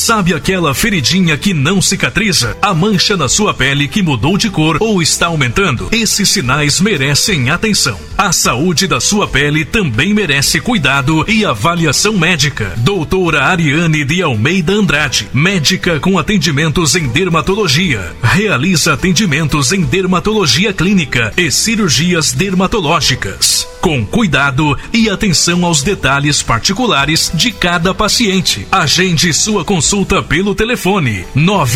Sabe aquela feridinha que não cicatriza? A mancha na sua pele que mudou de cor ou está aumentando? Esses sinais merecem atenção. A saúde da sua pele também merece cuidado e avaliação médica. Doutora Ariane de Almeida Andrade, médica com atendimentos em dermatologia. Realiza atendimentos em dermatologia clínica e cirurgias dermatológicas, com cuidado e atenção aos detalhes particulares de cada paciente. Agende sua consulta pelo telefone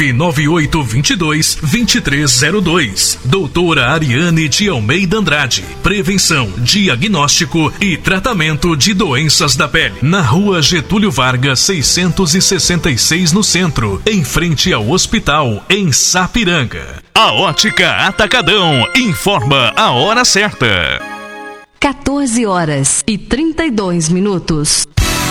99822-2302. Doutora Ariane de Almeida Andrade. Prevenção, diagnóstico e tratamento de doenças da pele. Na rua Getúlio Vargas, 666 no centro, em frente ao hospital, em Sapiranga. A Ótica Atacadão informa a hora certa. 14h32.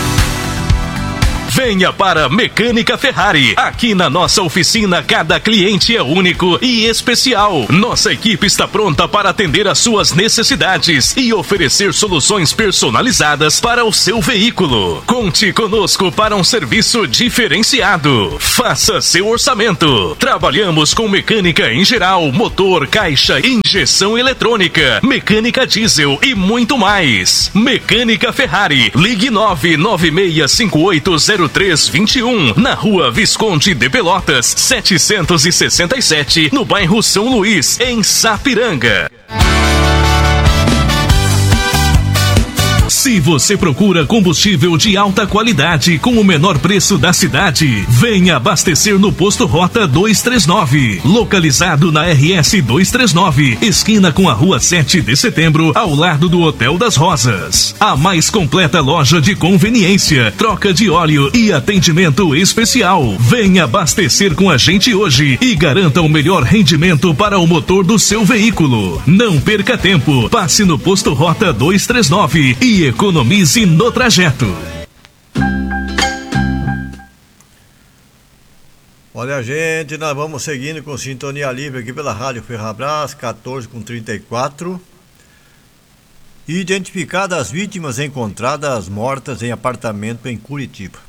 Venha para Mecânica Ferrari. Aqui na nossa oficina, cada cliente é único e especial. Nossa equipe está pronta para atender às suas necessidades e oferecer soluções personalizadas para o seu veículo. Conte conosco para um serviço diferenciado. Faça seu orçamento. Trabalhamos com mecânica em geral, motor, caixa, injeção eletrônica, mecânica diesel e muito mais. Mecânica Ferrari. Ligue 996580321 na rua Visconde de Pelotas, 767, no bairro São Luís, em Sapiranga. Se você procura combustível de alta qualidade com o menor preço da cidade, venha abastecer no Posto Rota 239, localizado na RS 239, esquina com a Rua 7 de Setembro, ao lado do Hotel das Rosas. A mais completa loja de conveniência, troca de óleo e atendimento especial. Venha abastecer com a gente hoje e garanta o melhor rendimento para o motor do seu veículo. Não perca tempo, passe no Posto Rota 239 e economize no trajeto. Olha, gente, nós vamos seguindo com sintonia livre aqui pela Rádio Ferrabras, 14h34. Identificadas as vítimas encontradas mortas em apartamento em Curitiba.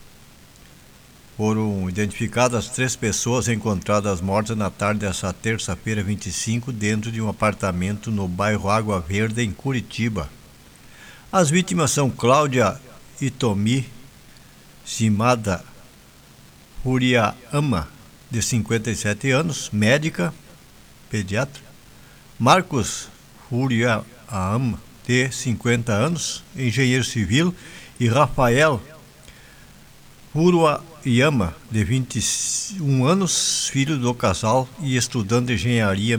Foram identificadas 3 pessoas encontradas mortas na tarde dessa terça-feira, 25, dentro de um apartamento no bairro Água Verde, em Curitiba. As vítimas são Cláudia Itomi Shimada Furiama, de 57 anos, médica, pediatra. Marcos Furiama, de 50 anos, engenheiro civil. E Rafael Furiama, de 21 anos, filho do casal e estudante de engenharia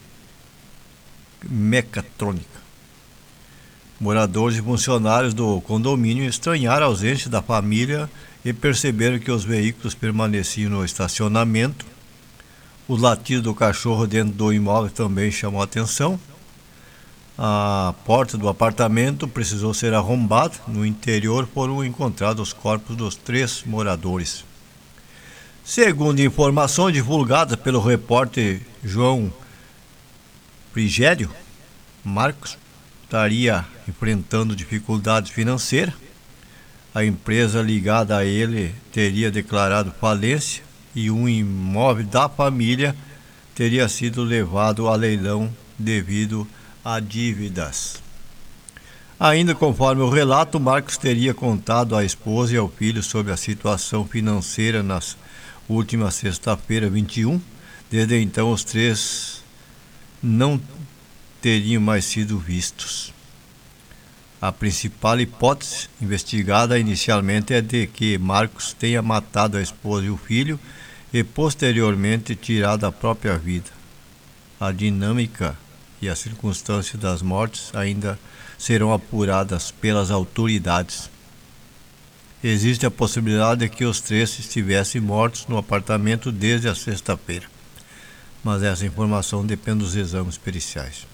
mecatrônica. Moradores e funcionários do condomínio estranharam a ausência da família e perceberam que os veículos permaneciam no estacionamento. O latido do cachorro dentro do imóvel também chamou a atenção. A porta do apartamento precisou ser arrombada. No interior foram encontrados os corpos dos 3 moradores. Segundo informações divulgadas pelo repórter João Frigério, Marcos estaria enfrentando dificuldades financeiras. A empresa ligada a ele teria declarado falência e um imóvel da família teria sido levado a leilão devido a dívidas. Ainda conforme o relato, Marcos teria contado à esposa e ao filho sobre a situação financeira nas últimas sexta-feira, 21. Desde então, os 3 não teriam mais sido vistos. A principal hipótese investigada inicialmente é de que Marcos tenha matado a esposa e o filho e posteriormente tirado a própria vida. A dinâmica e as circunstâncias das mortes ainda serão apuradas pelas autoridades. Existe a possibilidade de que os 3 estivessem mortos no apartamento desde a sexta-feira, mas essa informação depende dos exames periciais.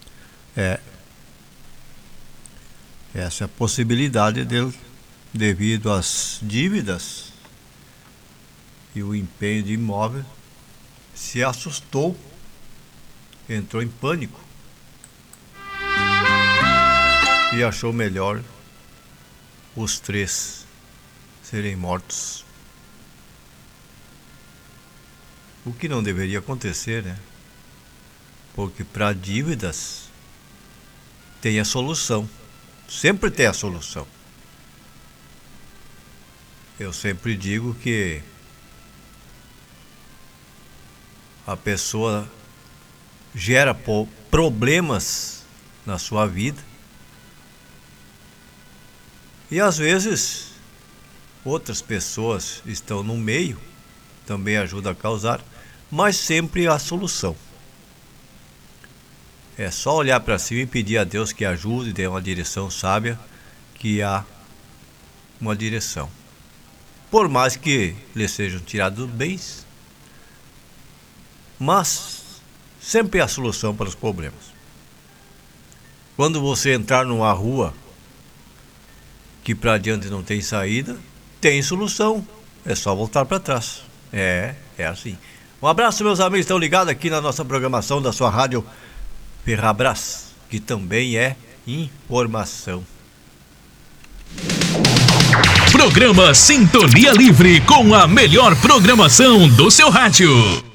Essa é a possibilidade dele, devido às dívidas e o empenho de imóvel, se assustou, entrou em pânico e achou melhor os 3 serem mortos O que não deveria acontecer, né? Porque para dívidas tem a solução. Sempre tem a solução. Eu sempre digo que a pessoa gera problemas na sua vida e às vezes outras pessoas estão no meio, também ajuda a causar, mas sempre há solução. É só olhar para cima e pedir a Deus que ajude e dê uma direção sábia, que há uma direção. Por mais que lhe sejam tirados bens, mas sempre há solução para os problemas. Quando você entrar numa rua que para adiante não tem saída, tem solução. É só voltar para trás. É assim. Um abraço, meus amigos, estão ligados aqui na nossa programação da sua rádio Ferrabras, que também é informação. Programa Sintonia Livre, com a melhor programação do seu rádio.